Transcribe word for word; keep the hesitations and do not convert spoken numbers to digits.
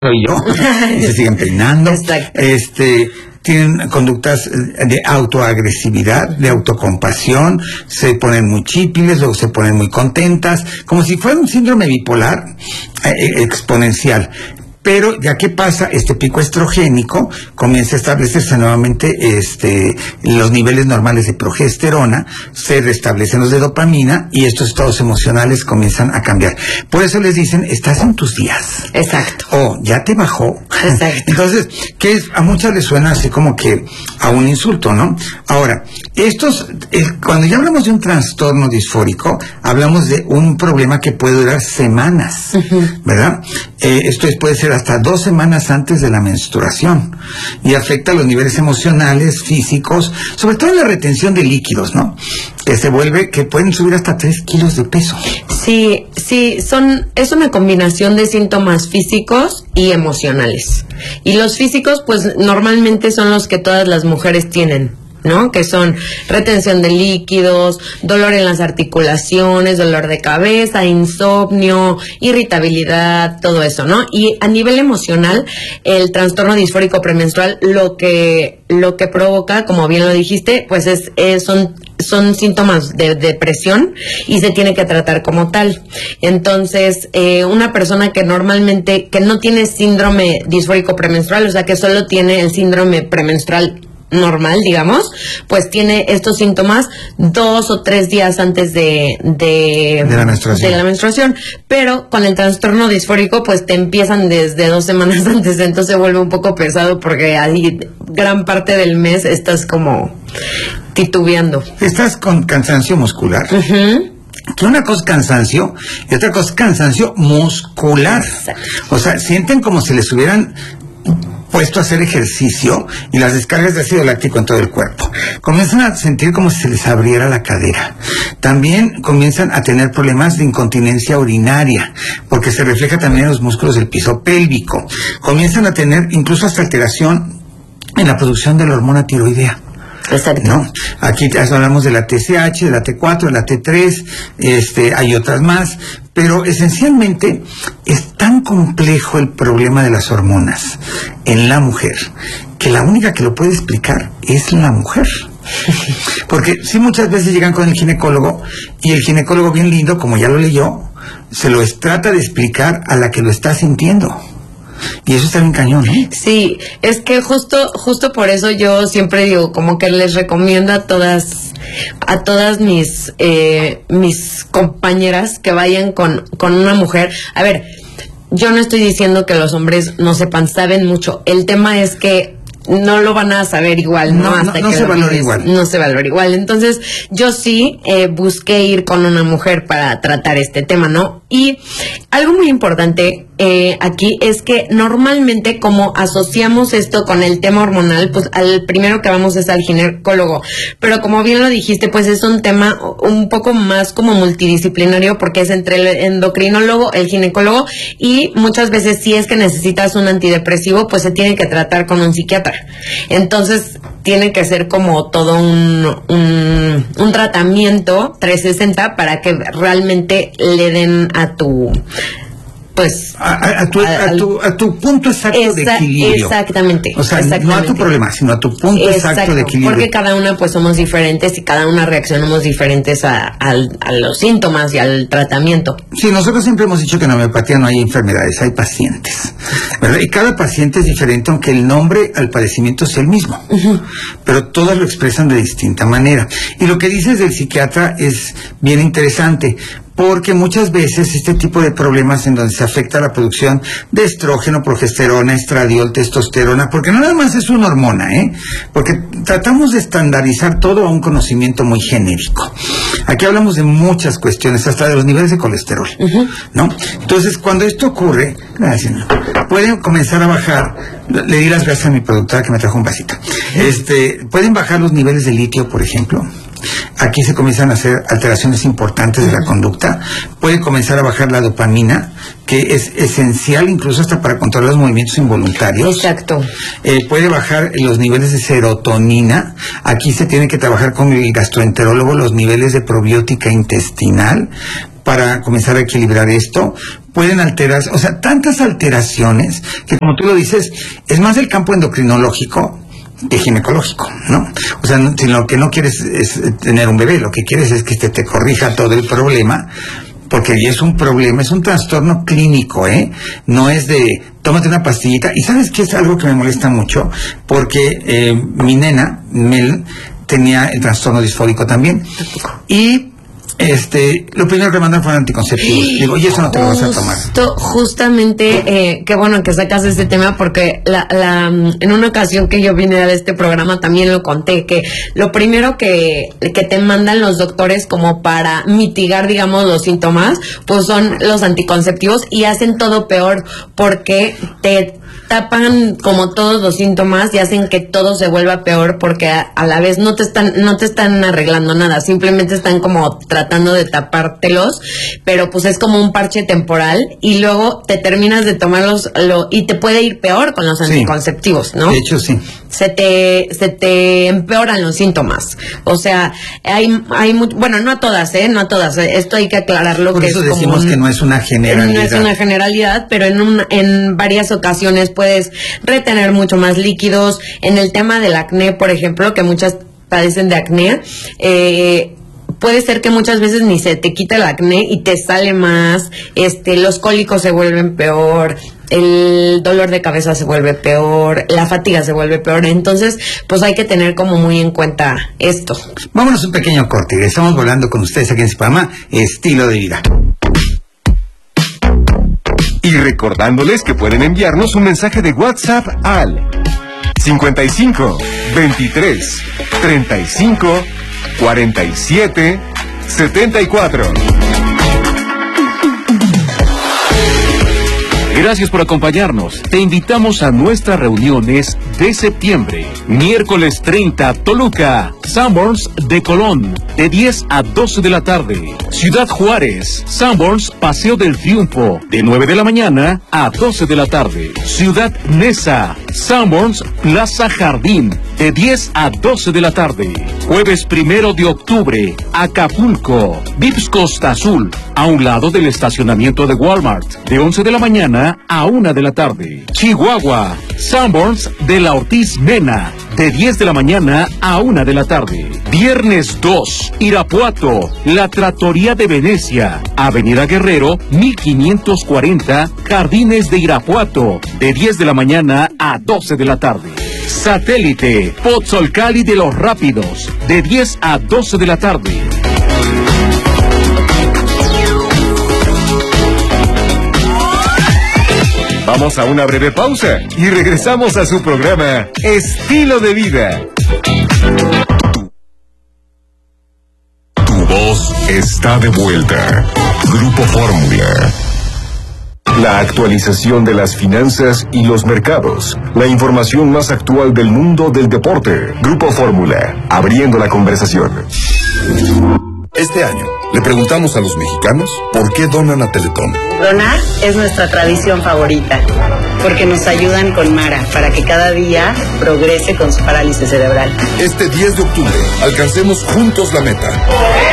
soy yo, y se siguen peinando. Exacto. Este, tienen conductas de autoagresividad, de autocompasión, se ponen muy chípiles, luego se ponen muy contentas, como si fuera un síndrome bipolar eh, exponencial. Pero ya que pasa este pico estrogénico, comienza a establecerse nuevamente este, los niveles normales de progesterona, se restablecen los de dopamina y estos estados emocionales comienzan a cambiar. Por eso les dicen, estás en tus días. Exacto. O ya te bajó. Exacto. Entonces, que es, a muchas les suena así como que a un insulto, ¿no? Ahora, estos, eh, cuando ya hablamos de un trastorno disfórico, hablamos de un problema que puede durar semanas, uh-huh. ¿verdad? Eh, esto es, puede ser hasta dos semanas antes de la menstruación y afecta los niveles emocionales, físicos, sobre todo en la retención de líquidos, ¿no? Que se vuelve, que pueden subir hasta tres kilos de peso. Sí, sí, son, es una combinación de síntomas físicos y emocionales. Y los físicos, pues, normalmente son los que todas las mujeres tienen, ¿no? Que son retención de líquidos, dolor en las articulaciones, dolor de cabeza, insomnio, irritabilidad, todo eso, ¿no? Y a nivel emocional, el trastorno disfórico premenstrual lo que lo que provoca, como bien lo dijiste, pues es, es son son síntomas de depresión y se tiene que tratar como tal. Entonces, eh, una persona que normalmente que no tiene síndrome disfórico premenstrual, o sea, que solo tiene el síndrome premenstrual normal, digamos, pues tiene estos síntomas dos o tres días antes de, de, de, la menstruación. de la menstruación, pero con el trastorno disfórico pues te empiezan desde dos semanas antes, entonces se vuelve un poco pesado porque ahí gran parte del mes estás como titubeando. Estás con cansancio muscular. Uh-huh. Que una cosa es cansancio y otra cosa es cansancio muscular. Exacto. O sea, sienten como si les hubieran puesto a hacer ejercicio y las descargas de ácido láctico en todo el cuerpo. Comienzan a sentir como si se les abriera la cadera. También comienzan a tener problemas de incontinencia urinaria, porque se refleja también en los músculos del piso pélvico. Comienzan a tener incluso hasta alteración en la producción de la hormona tiroidea. Exacto. ¿No? Aquí hablamos de la T S H, de la T cuatro, de la T tres, este, hay otras más, pero esencialmente es tan complejo el problema de las hormonas en la mujer, que la única que lo puede explicar es la mujer. Porque sí, muchas veces llegan con el ginecólogo y el ginecólogo bien lindo, como ya lo leyó, se lo trata de explicar a la que lo está sintiendo. Y eso está bien cañón, ¿eh? Sí, es que justo justo por eso yo siempre digo, como que les recomiendo a todas a todas mis eh, mis compañeras que vayan con, con una mujer. A ver, yo no estoy diciendo que los hombres no sepan, saben mucho. El tema es que no lo van a saber igual, ¿no? No, Hasta no, no que se lo valora vives, igual. No se valora igual. Entonces, yo sí eh, busqué ir con una mujer para tratar este tema, ¿no? Y algo muy importante eh, aquí es que normalmente como asociamos esto con el tema hormonal, pues al primero que vamos es al ginecólogo. Pero como bien lo dijiste, pues es un tema un poco más como multidisciplinario porque es entre el endocrinólogo, el ginecólogo y muchas veces si es que necesitas un antidepresivo, pues se tiene que tratar con un psiquiatra. Entonces tiene que ser como todo un, un, un tratamiento trescientos sesenta para que realmente le den a tu pues a, a, a, tu, a, a, tu, a tu punto exacto esa, de equilibrio. Exactamente. O sea, exactamente. no a tu problema, sino a tu punto exacto, exacto de equilibrio. Porque cada una pues somos diferentes y cada una reaccionamos diferentes a, a, a los síntomas y al tratamiento. Sí, nosotros siempre hemos dicho que en homeopatía no hay enfermedades, hay pacientes, ¿verdad? Y cada paciente es diferente, aunque el nombre al padecimiento sea el mismo. Uh-huh. Pero todas lo expresan de distinta manera. Y lo que dices del psiquiatra es bien interesante, porque muchas veces este tipo de problemas en donde se afecta la producción de estrógeno, progesterona, estradiol, testosterona, porque no nada más es una hormona, ¿eh? Porque tratamos de estandarizar todo a un conocimiento muy genérico. Aquí hablamos de muchas cuestiones, hasta de los niveles de colesterol, uh-huh. ¿no? Entonces, cuando esto ocurre, gracias, pueden comenzar a bajar, le di las gracias a mi productora que me trajo un vasito, este, pueden bajar los niveles de litio, por ejemplo. Aquí se comienzan a hacer alteraciones importantes de la conducta. Puede comenzar a bajar la dopamina, que es esencial incluso hasta para controlar los movimientos involuntarios. Exacto. Eh, puede bajar los niveles de serotonina. Aquí se tiene que trabajar con el gastroenterólogo los niveles de probiótica intestinal. para comenzar a equilibrar esto, pueden alterarse, o sea, tantas alteraciones que, como tú lo dices, es más el campo endocrinológico que ginecológico, ¿no? O sea, no, si lo que no quieres es tener un bebé, lo que quieres es que te, te corrija todo el problema, porque es un problema, es un trastorno clínico, ¿eh? No es de, tómate una pastillita. Y ¿sabes qué es algo que me molesta mucho? Porque eh, mi nena, Mel, tenía el trastorno disfórico también. Y este, lo primero que mandan fueron anticonceptivos. Digo, y eso no te lo vas a tomar. Justo, justamente, eh, qué bueno que sacas este tema, porque la, la, en una ocasión que yo vine a este programa también lo conté, que lo primero que, que te mandan los doctores como para mitigar, digamos, los síntomas, pues son los anticonceptivos, y hacen todo peor porque te tapan como todos los síntomas y hacen que todo se vuelva peor, porque a, a la vez no te están no te están arreglando nada, simplemente están como tratando de tapártelos, pero pues es como un parche temporal, y luego te terminas de tomarlos lo, y te puede ir peor con los anticonceptivos, sí, ¿no? De hecho, sí. Se te, se te empeoran los síntomas. O sea, hay, hay mucho, bueno, no a todas, ¿eh? No a todas. Esto hay que aclararlo. Por que eso es decimos como un, que no es una generalidad. No es una generalidad, pero en, un, en varias ocasiones puedes retener mucho más líquidos. En el tema del acné, por ejemplo, que muchas padecen de acné, eh, puede ser que muchas veces ni se te quita el acné y te sale más, este, los cólicos se vuelven peor, el dolor de cabeza se vuelve peor, la fatiga se vuelve peor. Entonces, pues hay que tener como muy en cuenta esto. Vámonos un pequeño corte. Estamos volando con ustedes aquí en su programa Estilo de Vida. Y recordándoles que pueden enviarnos un mensaje de WhatsApp al cincuenta y cinco, veintitrés, treinta y cinco, cuarenta y siete, setenta y cuatro. Gracias por acompañarnos. Te invitamos a nuestras reuniones de septiembre. Miércoles treinta, Toluca, Sanborns de Colón, de diez a doce de la tarde. Ciudad Juárez, Sanborns Paseo del Triunfo, de nueve de la mañana a doce de la tarde. Ciudad Neza, Sanborns Plaza Jardín, de diez a doce de la tarde. Jueves primero de octubre, Acapulco, Vips Costa Azul, a un lado del estacionamiento de Walmart, de once de la mañana a una de la tarde. Chihuahua, Sanborns de la Ortiz Mena, de diez de la mañana a una de la tarde. Viernes dos, Irapuato, La Trattoria de Venecia, Avenida Guerrero, mil quinientos cuarenta, Jardines de Irapuato, de diez de la mañana a doce de la tarde. Satélite, Pozzolcali de los Rápidos, de diez a doce de la tarde. Vamos a una breve pausa y regresamos a su programa Estilo de Vida. Tu voz está de vuelta. Grupo Fórmula. La actualización de las finanzas y los mercados. La información más actual del mundo del deporte. Grupo Fórmula. Abriendo la conversación. Este año le preguntamos a los mexicanos por qué donan a Teletón. Donar es nuestra tradición favorita, porque nos ayudan con Mara para que cada día progrese con su parálisis cerebral. Este diez de octubre, alcancemos juntos la meta.